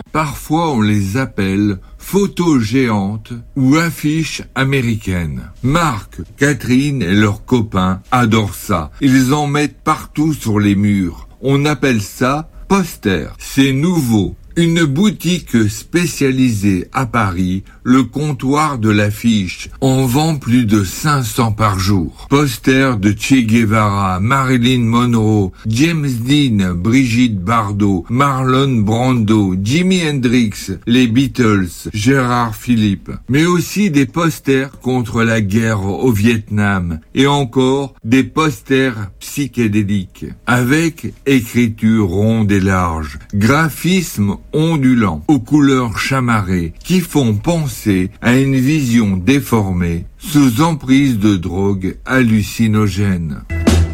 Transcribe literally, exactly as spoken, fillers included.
Parfois on les appelle photos géantes ou affiches américaines. Marc, Catherine et leurs copains adorent ça. Ils en mettent partout sur les murs. On appelle ça poster. C'est nouveau. Une boutique spécialisée à Paris, le comptoir de l'affiche, en vend plus de cinq cents par jour. Posters de Che Guevara, Marilyn Monroe, James Dean, Brigitte Bardot, Marlon Brando, Jimi Hendrix, les Beatles, Gérard Philippe. Mais aussi des posters contre la guerre au Vietnam et encore des posters psychédéliques avec écriture ronde et large, graphisme ondulants, aux couleurs chamarrées, qui font penser à une vision déformée sous emprise de drogues hallucinogènes.